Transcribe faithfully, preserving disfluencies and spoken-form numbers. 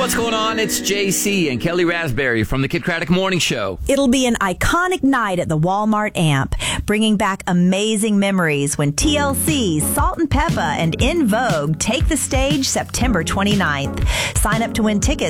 what's going on? It's J C and Kelly Raspberry from the Kid Craddock Morning Show. It'll be an iconic night at the Walmart Amp, bringing back amazing memories when T L C, Salt and Peppa, and In Vogue take the stage September twenty-ninth. Sign up to win tickets